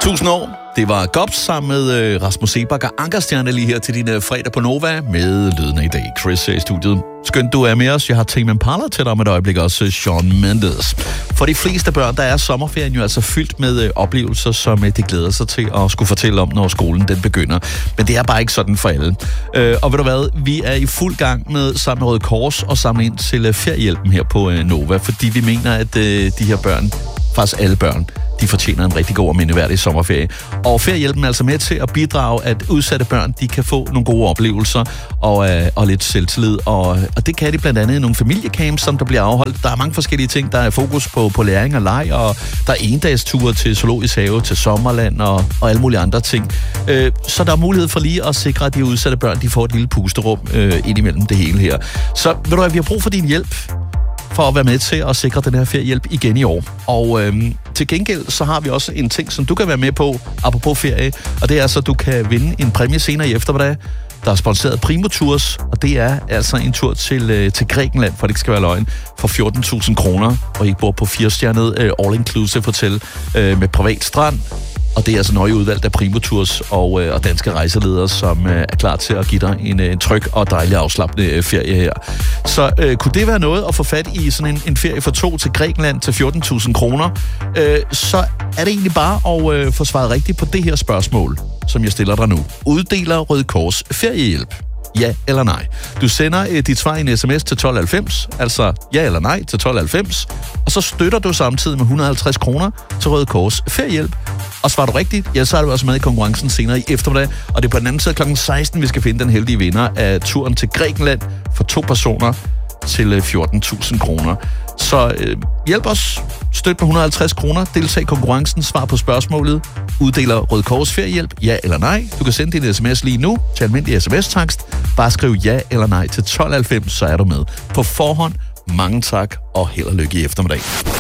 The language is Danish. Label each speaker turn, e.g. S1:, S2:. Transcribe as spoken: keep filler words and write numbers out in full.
S1: Tusind år. Det var Gops sammen med øh, Rasmus Seebach og Ankerstjerne lige her til din øh, fredag på Nova med Lydende i dag. Chris er i studiet. Skønt du er med os. Jeg har Tame Impala til dig om et øjeblik, også Shawn Mendes. For de fleste børn, der er sommerferien jo altså fyldt med øh, oplevelser, som øh, de glæder sig til at skulle fortælle om, når skolen den begynder. Men det er bare ikke sådan for alle. Øh, og ved du hvad, vi er i fuld gang med sammen med Røde Kors og samle ind til øh, feriehjælpen her på øh, Nova, fordi vi mener, at øh, de her børn, faktisk alle børn, de fortjener en rigtig god og mindeværdig sommerferie. Og feriehjælpen er altså med til at bidrage, at udsatte børn, de kan få nogle gode oplevelser og, øh, og lidt selvtillid. Og, og det kan de blandt andet i nogle familiecamps, som der bliver afholdt. Der er mange forskellige ting. Der er fokus på, på læring og leg, og der er endagsture til Zoologisk Have, til Sommerland og, og alle mulige andre ting. Øh, så der er mulighed for lige at sikre, at de udsatte børn, de får et lille pusterum øh, ind imellem det hele her. Så ved du hvad, vi har brug for din hjælp for at være med til at sikre den her feriehjælp igen i år. Og øhm, til gengæld, så har vi også en ting, som du kan være med på, apropos ferie, og det er så, at du kan vinde en præmie senere i eftermiddag, der er sponsoreret af Primo Tours, og det er altså en tur til, øh, til Grækenland, for det ikke skal være løgn, for fjorten tusind kroner, og I bor på firestjernet øh, all-inclusive hotel øh, med privat strand. Og det er altså nøje udvalgt af Primo Tours og, øh, og danske rejseledere, som øh, er klar til at give dig en, en tryg og dejlig afslappende øh, ferie her. Så øh, kunne det være noget at få fat i sådan en, en ferie for to til Grækenland til fjorten tusind kroner, øh, så er det egentlig bare at øh, få svaret rigtigt på det her spørgsmål, som jeg stiller dig nu. Uddeler Røde Kors feriehjælp? Ja eller nej? Du sender øh, dit svar i en sms til tolv halvfems, altså ja eller nej til tolv halvfems, og så støtter du samtidig med et hundrede og halvtreds kroner til Røde Kors feriehjælp. Og svarer du rigtigt, ja, så er du også med i konkurrencen senere i eftermiddag, og det er på den anden side klokken seksten, vi skal finde den heldige vinder af turen til Grækenland for to personer til fjorten tusind kroner. Så øh, hjælp os, støt på et hundrede og halvtreds kroner, deltag i konkurrencen, svar på spørgsmålet, uddeler Røde Kors feriehjælp, ja eller nej. Du kan sende din sms lige nu til almindelig sms-takst. Bare skriv ja eller nej til tolv halvfems, så er du med. På forhånd, mange tak og held og lykke i eftermiddag.